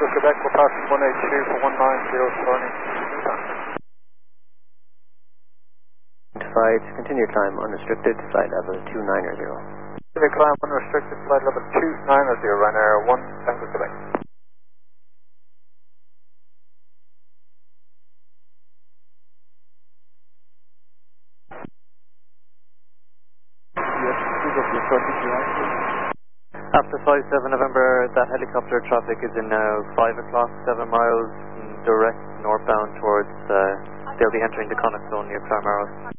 Quebec, we're passing 182 for 190 turning. Identified, continue climb unrestricted, flight level 290. Continue climb unrestricted, flight level 290, Ryanair 1 Tango Quebec. After 57 November, that helicopter traffic is in now 5 o'clock, 7 miles direct northbound towards, they'll be entering the Connacht zone near Claremorrow.